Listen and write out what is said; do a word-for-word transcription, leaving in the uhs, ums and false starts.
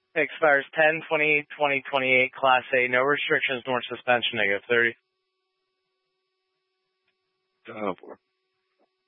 Expires ten twenty twenty twenty-eight, Class A, no restrictions nor suspension, negative thirty. Oh, boy.